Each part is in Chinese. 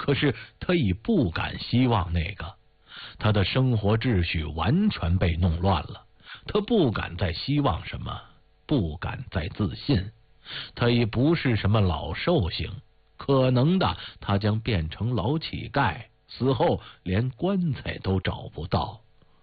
可是他已不敢希望那个，他的生活秩序完全被弄乱了，他不敢再希望什么，不敢再自信。他已不是什么老寿星，可能的他将变成老乞丐，死后连棺材都找不到。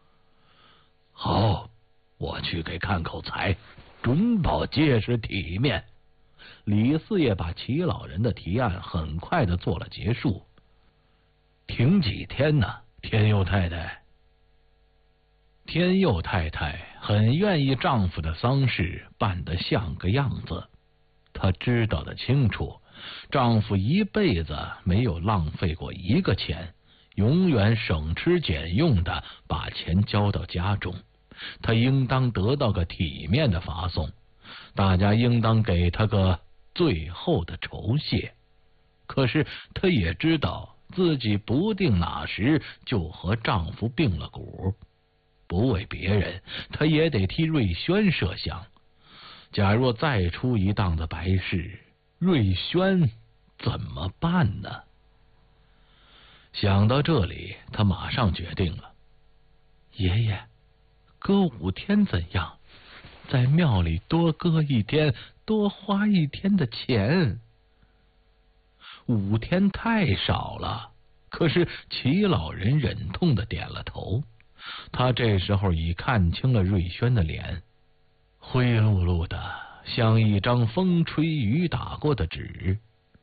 好，我去给看口财，准保结实体面。李四爷把齐老人的提案很快的做了结束。停几天呢，天佑太太？天佑太太很愿意丈夫的丧事办得像个样子，她知道的清楚，丈夫一辈子没有浪费过一个钱，永远省吃俭用的把钱交到家中，她应当得到个体面的发送，大家应当给她个最后的酬谢。可是她也知道自己不定哪时就和丈夫并了股，不为别人，她也得替瑞轩设想。假若再出一档子白事，瑞轩怎么办呢？想到这里，她马上决定了。爷爷，搁5天怎样？在庙里多搁1天，多花1天的钱。5天太少了，可是齐老人忍痛的点了头。他这时候已看清了瑞轩的脸，灰漉漉的，像一张风吹雨打过的纸。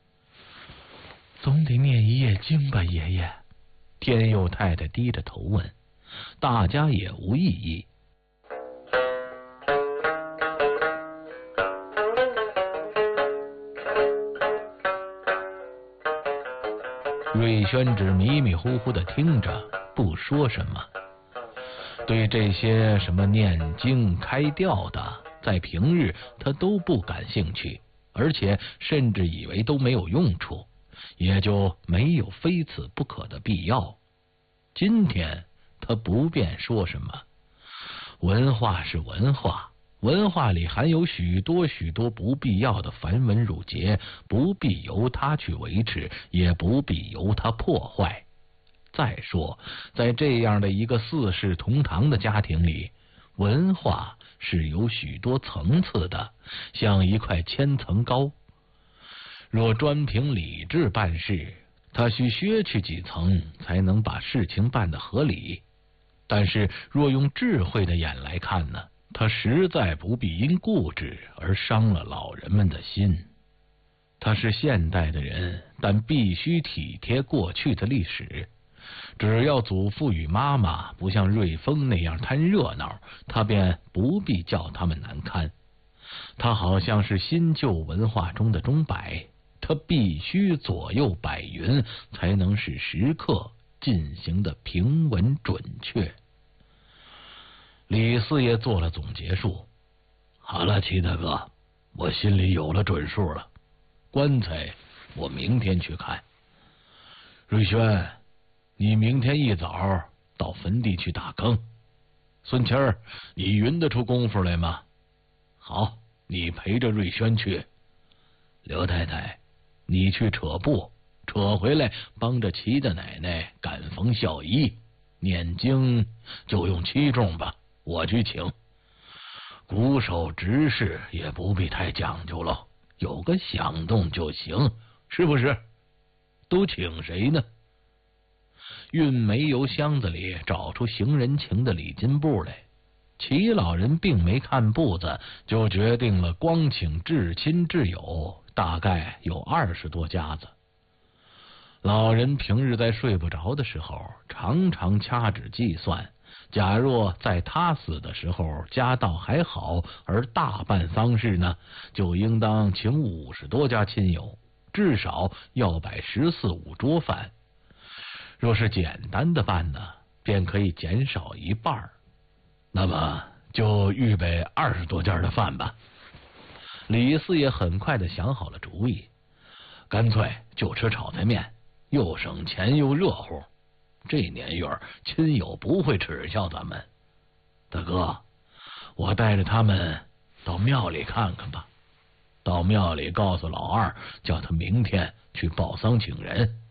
总得念1夜经吧，爷爷？天佑太太低着头问，大家也无异议。瑞轩只迷迷糊糊的听着，不说什么。对这些什么念经开吊的，在平日他都不感兴趣，而且甚至以为都没有用处，也就没有非此不可的必要。今天他不便说什么，文化是文化，文化里含有许多许多不必要的繁文缛节，不必由他去维持，也不必由他破坏。再说，在这样的一个四世同堂的家庭里，文化是有许多层次的，像一块千层糕。若专凭理智办事，他需削去几层才能把事情办得合理。但是若用智慧的眼来看呢，他实在不必因固执而伤了老人们的心。他是现代的人，但必须体贴过去的历史。只要祖父与妈妈不像瑞丰那样贪热闹，他便不必叫他们难堪。他好像是新旧文化中的钟摆，他必须左右摆匀，才能使时刻进行的平稳准确。李四爷做了总结述。好了，齐大哥，我心里有了准数了。棺材我明天去看。瑞轩，你明天一早到坟地去打更。孙七儿，你匀得出功夫来吗？好，你陪着瑞轩去。刘太太，你去扯布，扯回来帮着齐大奶奶赶缝孝衣。念经就用7炷吧，我去请。鼓手执事也不必太讲究了，有个响动就行，是不是？都请谁呢？运煤油箱子里找出行人情的礼金簿来，齐老人并没看簿子，就决定了光请至亲至友，大概有20多家子。老人平日在睡不着的时候，常常掐指计算，假若在他死的时候家道还好，而大办丧事呢，就应当请50多家亲友，至少要摆14、15桌饭。若是简单的办呢，便可以减少1半，那么就预备20多件的饭吧。李四爷很快的想好了主意，干脆就吃炒菜面，又省钱又热乎。这年月亲友不会耻笑咱们。大哥，我带着他们到庙里看看吧。到庙里告诉老二，叫他明天去报丧请人。